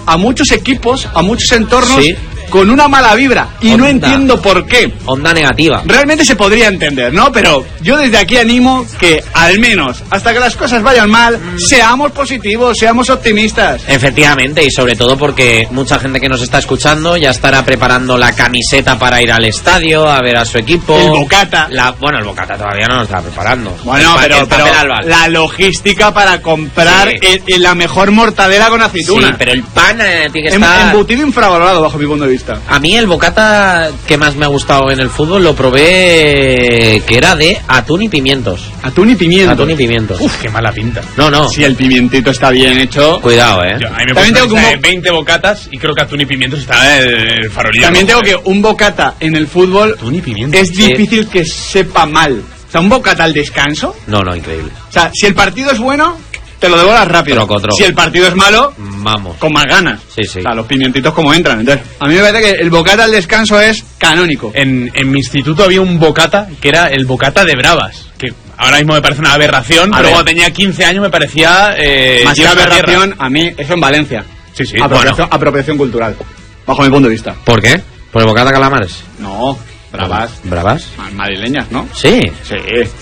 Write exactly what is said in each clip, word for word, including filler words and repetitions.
a muchos equipos, a muchos entornos, sí, con una mala vibra, y onda, no entiendo por qué. Onda negativa. Realmente se podría entender, ¿no? Pero yo desde aquí animo que, al menos, hasta que las cosas vayan mal, mm. seamos positivos, seamos optimistas. Efectivamente, y sobre todo porque mucha gente que nos está escuchando ya estará preparando la camiseta para ir al estadio, a ver a su equipo. El bocata. La, bueno, el bocata todavía no lo está preparando. Bueno, el, pero, el pero la logística para comprar sí. el, el, la mejor mortadela con aceituna. Sí, pero el pan eh, tiene que em, estar... Embutido infravalorado, bajo mi punto de vista. A mí el bocata que más me ha gustado en el fútbol lo probé, que era de atún y pimientos. Atún y pimientos. Atún y pimientos. Uf, qué mala pinta. No, no. Si el pimientito está bien hecho. Cuidado, eh. Yo, a mí me También tengo como veinte bocatas y creo que atún y pimientos está el farolillo. También rojo, tengo eh. que un bocata en el fútbol atún y pimientos. Es difícil sí. que sepa mal. O sea, un bocata al descanso. No, no, increíble. O sea, si el partido es bueno, te lo devoras rápido. Trocotro. Si el partido es malo, vamos, con más ganas. Sí, sí. O sea, los pimientitos como entran. Entonces, a mí me parece que el bocata al descanso es canónico. En, en mi instituto había un bocata que era el bocata de bravas, que ahora mismo me parece una aberración, a pero ver. Cuando tenía quince años me parecía... Eh, más que aberración, a mí, eso en Valencia. Sí, sí. Apropiación, bueno. apropiación cultural, bajo mi punto de vista. ¿Por qué? ¿Por el bocata calamares? No, bravas. ¿Bravas? Madrileñas, ¿no? Sí. Sí.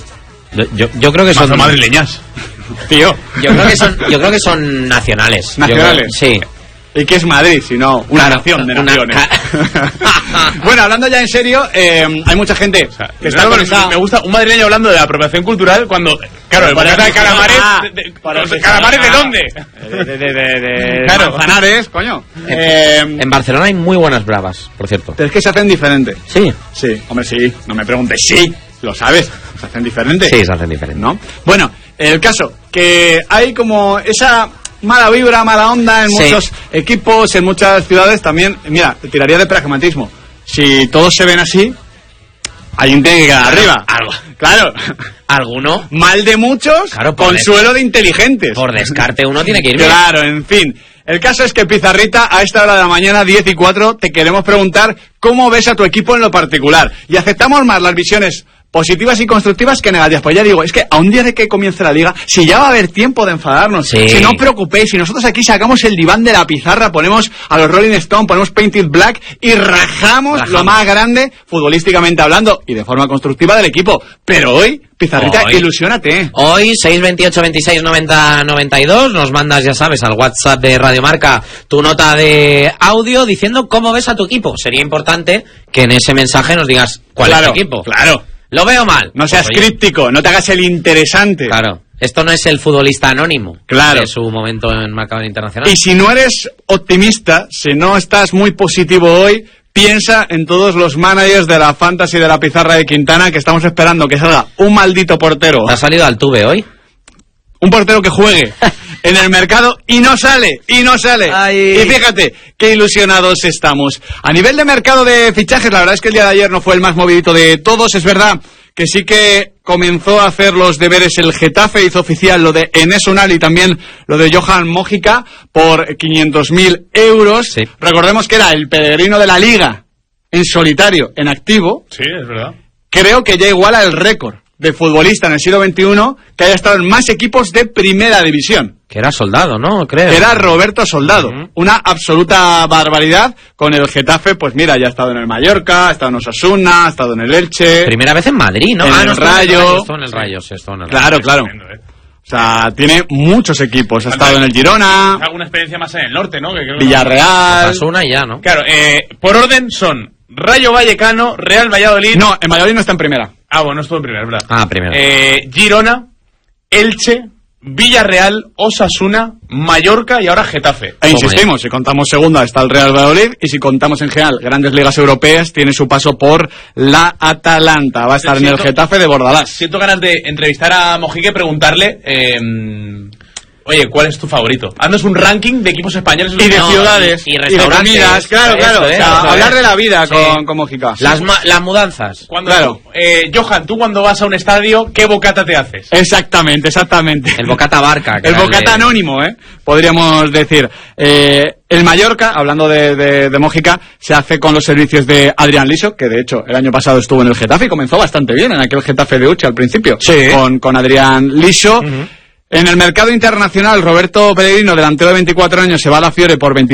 Yo, yo creo que son... Más madrileñas. Tío. Yo creo que son, yo creo que son nacionales. ¿Nacionales? Creo, sí. ¿Y qué es Madrid? Si no, una claro, nación de una... naciones. Bueno, hablando ya en serio, eh, hay mucha gente o sea, que está conectada. Me gusta un madrileño hablando de la apropiación cultural cuando... Claro, el bocata de calamares... Ah, de, de, de, ¿Calamares de dónde? De, de, de, de, de claro. Manzanares, coño. En, eh, en Barcelona hay muy buenas bravas, por cierto. Pero es que se hacen diferentes. Sí. Sí, hombre, sí. No me preguntes, sí. Lo sabes. Se hacen diferentes. Sí, se hacen diferentes. ¿No? Bueno, el caso, que hay como esa... mala vibra, mala onda en sí. muchos equipos, en muchas ciudades también. Mira, te tiraría de pragmatismo. Si todos se ven así, hay un tiene que quedar arriba. Algo. Claro. ¿Alguno? Mal de muchos, claro, consuelo de inteligentes. Por descarte uno tiene que ir bien. Claro, en fin. El caso es que, Pizarrita, a esta hora de la mañana, diez y cuatro, te queremos preguntar cómo ves a tu equipo en lo particular. Y aceptamos más las visiones positivas y constructivas que negativas. Pues ya digo, es que a un día de que comience la liga, si ya va a haber tiempo de enfadarnos, sí. si no os preocupéis, si nosotros aquí sacamos el diván de la pizarra, ponemos a los Rolling Stone, ponemos Painted Black y rajamos, rajamos. lo más grande, futbolísticamente hablando, y de forma constructiva del equipo. Pero hoy, Pizarrita, hoy. ilusiónate. Hoy, seis veintiocho veintiséis noventa noventa y dos, nos mandas, ya sabes, al WhatsApp de Radio Marca tu nota de audio diciendo cómo ves a tu equipo. Sería importante que en ese mensaje nos digas cuál claro, es tu equipo. Claro. Lo veo mal. No seas pues, críptico, no te hagas el interesante. Claro. Esto no es el futbolista anónimo. Claro. De su momento en marcador internacional. Y si no eres optimista, si no estás muy positivo hoy, piensa en todos los managers de la Fantasy de la Pizarra de Quintana que estamos esperando que salga un maldito portero. ¿Te ha salido Altuve hoy? Un portero que juegue en el mercado y no sale, y no sale. Ay. Y fíjate, qué ilusionados estamos. A nivel de mercado de fichajes, la verdad es que el día de ayer no fue el más movidito de todos. Es verdad que sí que comenzó a hacer los deberes el Getafe, hizo oficial lo de Enes Unal y también lo de Johan Mojica por quinientos mil euros. Sí. Recordemos que era el peregrino de la Liga en solitario, en activo. Sí, es verdad. Creo que ya iguala el récord de futbolista en el siglo veintiuno que haya estado en más equipos de primera división. Que era Soldado, ¿no? Creo. Era Roberto Soldado. Uh-huh. Una absoluta barbaridad. Con el Getafe, pues mira, ya ha estado en el Mallorca, ha estado en Osasuna, ha estado en el Elche. Primera vez en Madrid, ¿no? En ah, el no, Rayo. Estuvo en el Rayo, sí, estuvo en el Rayo. Claro, claro. ¿eh? O sea, tiene muchos equipos. Ha estado en el Girona. Alguna experiencia más en el norte, ¿no? Que creo Villarreal. Osasuna y ya, ¿no? Claro, eh, por orden son Rayo Vallecano, Real Valladolid. No, en Valladolid no está en primera. Ah, bueno, estuvo en primera, es verdad. Ah, primera. Eh, Girona, Elche, Villarreal, Osasuna, Mallorca y ahora Getafe. E insistimos, si contamos segunda está el Real Valladolid y si contamos en general grandes ligas europeas tiene su paso por la Atalanta. Va a estar siento, en el Getafe de Bordalás. Siento ganas de entrevistar a Mojique y preguntarle... Eh, Oye, ¿cuál es tu favorito? Haznos un ranking de equipos españoles y de no, ciudades y, y, y de comidas, claro, claro. Es, o sea, hablar es. de la vida sí. con, con Mojica. Las, ma- las mudanzas. Cuando, claro. Eh, Johan, tú cuando vas a un estadio, ¿qué bocata te haces? Exactamente, exactamente. El bocata barca. El bocata el de... anónimo, ¿eh? Podríamos decir. Eh, el Mallorca, hablando de, de, de Mojica, se hace con los servicios de Adrián Liso, que de hecho el año pasado estuvo en el Getafe y comenzó bastante bien en aquel Getafe de Uche al principio. Sí. Con, con Adrián Liso. Uh-huh. En el mercado internacional, Roberto Pellegrino, delantero de veinticuatro años, se va a la Fiore por veintitrés